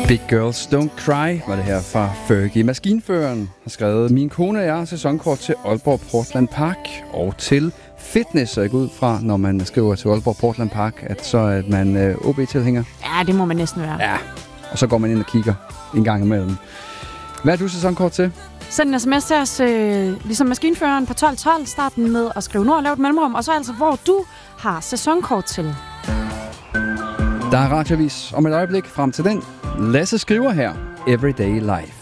Big Girls Don't Cry var det her fra Fergie. Maskinføreren har skrevet: Min kone og jeg har sæsonkort til Aalborg Portland Park og til fitness. Så jeg går ud fra, når man skriver til Aalborg Portland Park, at så er man OB-tilhænger. Ja, det må man næsten være. Ja, og så går man ind og kigger en gang imellem. Hvad er du sæsonkort til? Send en sms til os, ligesom maskinføreren på 1212. Starten med at skrive nord og lave et mellemrum, og så altså, hvor du har sæsonkort til. Der er radioavis om et øjeblik. Frem til den. Lasse skriver her: Everyday Life.